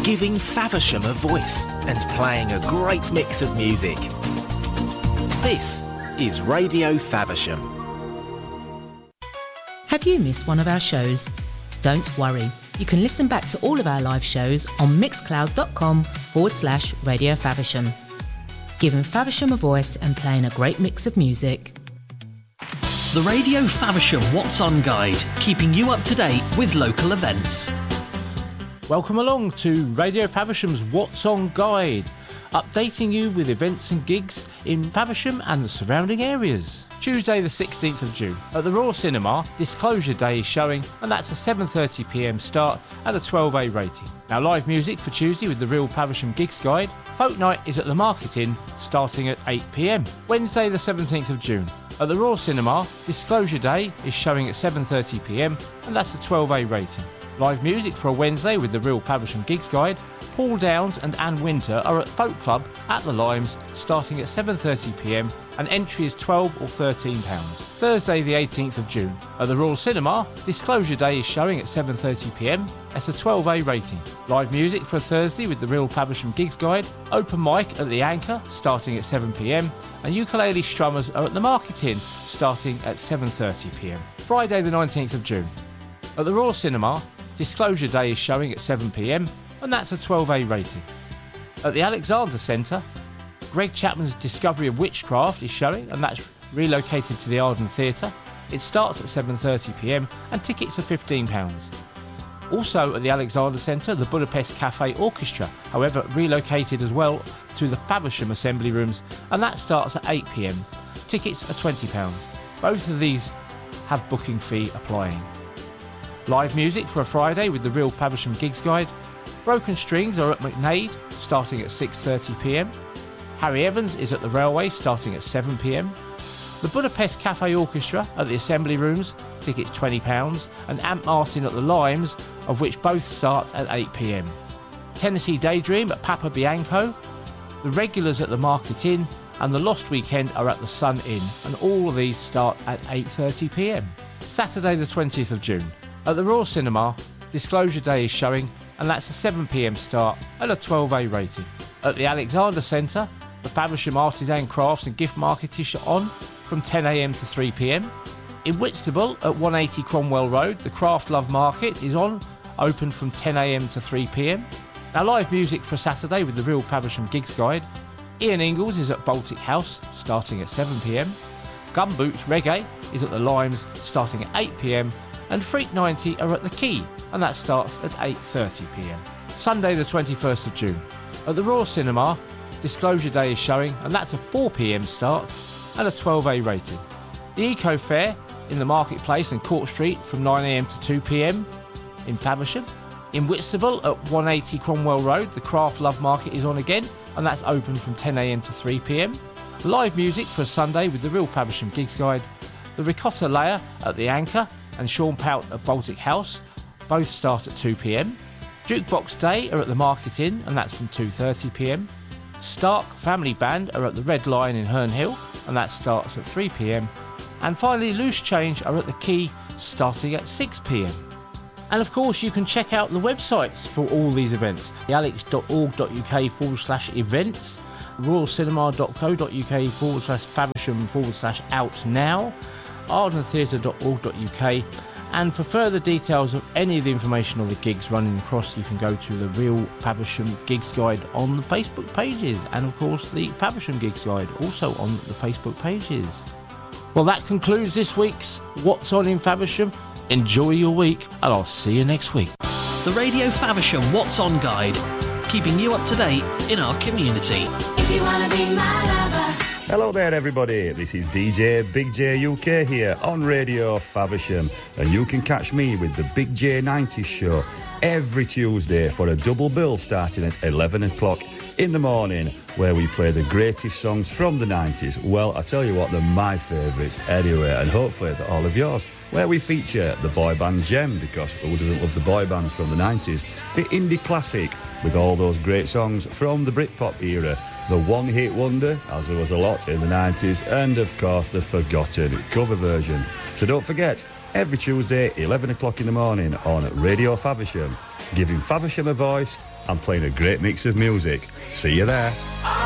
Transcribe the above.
giving Faversham a voice and playing a great mix of music. This is Radio Faversham. Have you missed one of our shows? Don't worry, you can listen back to all of our live shows on mixcloud.com/Radio Faversham. Giving Faversham a voice and playing a great mix of music. The Radio Faversham What's On Guide, keeping you up to date with local events. Welcome along to Radio Faversham's What's On Guide, updating you with events and gigs in Faversham and the surrounding areas. Tuesday the 16th of June at the Royal Cinema, Disclosure Day is showing, and that's a 7:30pm start and a 12A rating. Now live music for Tuesday with the Real Faversham Gigs Guide. Folk Night is at the Market Inn starting at 8pm. Wednesday the 17th of June at the Royal Cinema, Disclosure Day is showing at 7:30pm and that's a 12A rating. Live music for a Wednesday with the Real Faversham Gigs Guide. Paul Downs and Anne Winter are at Folk Club at the Limes starting at 7:30pm and entry is £12 or £13. Thursday the 18th of June at the Royal Cinema, Disclosure Day is showing at 7:30pm. That's a 12A rating. Live music for a Thursday with the Real Faversham Gigs Guide. Open mic at the Anchor starting at 7pm and ukulele strummers are at the Market Inn starting at 7:30pm. Friday the 19th of June at the Royal Cinema, Disclosure Day is showing at 7pm and that's a 12A rating. At the Alexander Centre, Greg Chapman's Discovery of Witchcraft is showing and that's relocated to the Arden Theatre. It starts at 7:30pm and tickets are £15. Also at the Alexander Centre, the Budapest Cafe Orchestra, however relocated as well to the Faversham Assembly Rooms and that starts at 8pm. Tickets are £20. Both of these have booking fee applying. Live music for a Friday with the Real Faversham Gigs Guide. Broken Strings are at McNaid starting at 6:30pm. Harry Evans is at the Railway starting at 7pm. The Budapest Cafe Orchestra at the Assembly Rooms, tickets £20, and Ant Martin at the Limes, of which both start at 8pm. Tennessee Daydream at Papa Bianco. The Regulars at the Market Inn and the Lost Weekend are at the Sun Inn, and all of these start at 8:30pm. Saturday the 20th of June at the Royal Cinema, Disclosure Day is showing and that's a 7pm start and a 12A rating. At the Alexander Centre, the Faversham Artisan Crafts and Gift Market is on from 10am to 3pm. In Whitstable at 180 Cromwell Road, the Craft Love Market is on, open from 10am to 3pm. Now live music for Saturday with the Real Faversham Gigs Guide. Ian Ingalls is at Baltic House starting at 7pm. Gumboots Reggae is at the Limes starting at 8pm. And Freak 90 are at the Quay and that starts at 8:30pm. Sunday the 21st of June at the Royal Cinema, Disclosure Day is showing and that's a 4pm start and a 12A rating. The Eco Fair in the Marketplace and Court Street from 9am to 2pm in Faversham. In Whitstable at 180 Cromwell Road, the Craft Love Market is on again and that's open from 10am to 3pm. Live music for a Sunday with the Real Faversham Gigs Guide. The Ricotta Layer at the Anchor and Sean Pout at Baltic House both start at 2pm. Jukebox Day are at the Market Inn and that's from 2:30pm. Stark Family Band are at the Red Lion in Herne Hill and that starts at 3pm. And finally Loose Change are at the Quay starting at 6pm. And of course you can check out the websites for all these events. alex.org.uk/events, royalcinema.co.uk/Faversham/out now, ardentheatre.org.uk, and for further details of any of the information on the gigs running across, you can go to the Real Faversham Gigs Guide on the Facebook pages, and of course the Faversham Gigs Guide also on the Facebook pages. Well, that concludes this week's What's On in Faversham. Enjoy your week and I'll see you next week. The Radio Faversham What's On Guide, keeping you up to date in our community. If you wanna be my lover. Hello there everybody, this is DJ Big J UK here on Radio Faversham, and you can catch me with the Big J 90s show every Tuesday for a double bill starting at 11 o'clock in the morning, where we play the greatest songs from the 90s. Well, I tell you what, they're my favourites anyway, and hopefully they're all of yours, where we feature the boy band Gem, because who doesn't love the boy bands from the 90s, the indie classic with all those great songs from the Britpop era, the one-hit wonder, as there was a lot in the 90s, and of course the forgotten cover version. So don't forget, every Tuesday 11 o'clock in the morning on Radio Faversham, giving Faversham a voice I'm playing a great mix of music. See you there.